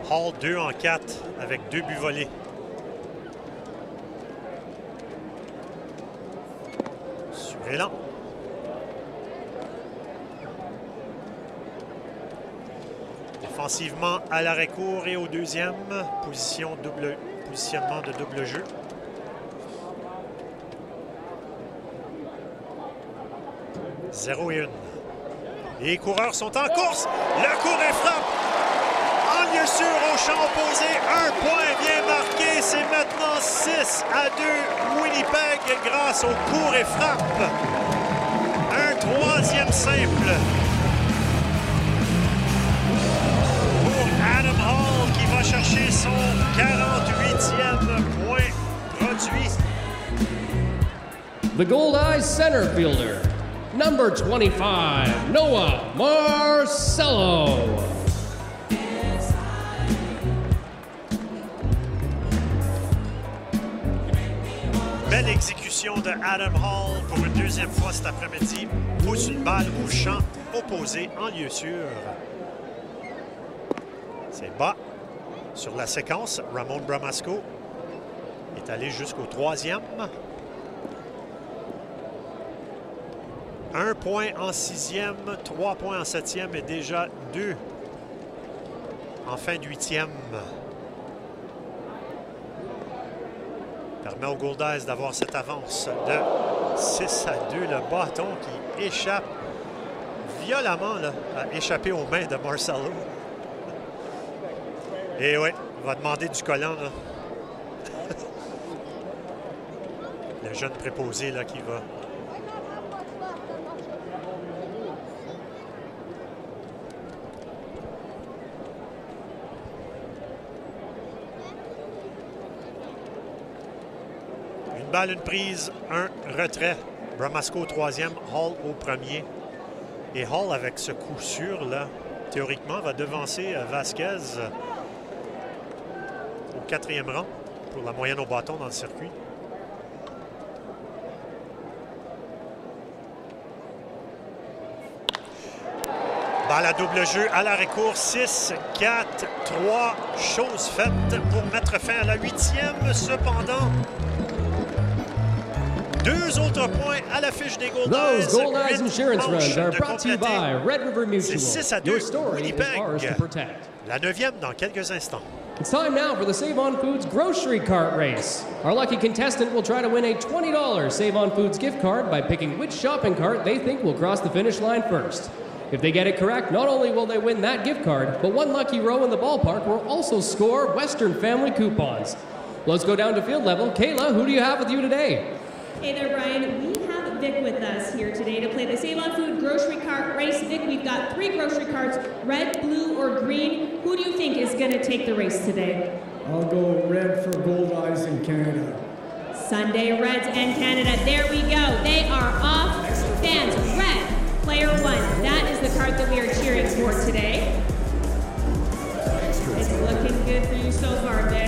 Hall 2 en 4 avec 2 buts volés. Surélan. Défensivement à l'arrêt-court et au deuxième. Positionnement de double jeu. Zéro et 1. Les coureurs sont en course. Le court et frappe. En lieu sûr au champ opposé. Un point bien marqué. C'est maintenant 6-2 Winnipeg grâce au court et frappe. Un troisième simple pour Adam Hall qui va chercher son 48e point produit. The Gold-Eyes center fielder, number 25, Noah Marcello. Belle exécution de Adam Hall pour une deuxième fois cet après-midi. Pousse une balle au champ opposé en lieu sûr. C'est bas. Sur la séquence, Ramon Bramasco est allé jusqu'au troisième. 1 point en sixième, 3 points en septième et déjà 2 en fin de huitième. Permet aux Gold-Eyes d'avoir cette avance de 6-2. Le bâton qui échappe violemment, là, a échappé aux mains de Marcello. Et oui, il va demander du collant. Là. Le jeune préposé là, qui va... Une balle, une prise, un retrait. Bramasco au troisième, Hall au premier. Et Hall, avec ce coup sûr, là, théoriquement, va devancer Vasquez au quatrième rang pour la moyenne au bâton dans le circuit. Balle à double jeu à l'arrêt-court, 6, 4, 3. Chose faite pour mettre fin à la huitième. Cependant, 2 autres points à l'affiche des Gold-Eyes. Those Gold-Eyes insurance runs are brought to you by Red River Mutual. C'est 6-2 Your story Winnipeg. is ours to protect. La neuvième dans quelques instants. It's time now for the Save On Foods grocery cart race. Our lucky contestant will try to win a $20 Save On Foods gift card by picking which shopping cart they think will cross the finish line first. If they get it correct, not only will they win that gift card, but one lucky row in the ballpark will also score Western Family coupons. Let's go down to field level. Kayla, who do you have with you today? Hey there, Brian. We have Vic with us here today to play the Save On Food grocery cart race. Vic, we've got 3 grocery carts, red, blue, or green. Who do you think is going to take the race today? I'll go red for Gold-Eyes in Canada. Sunday Reds and Canada. There we go. They are off. Fans, red, player 1. That is the card that we are cheering for today. It's looking good for you so far, Vic.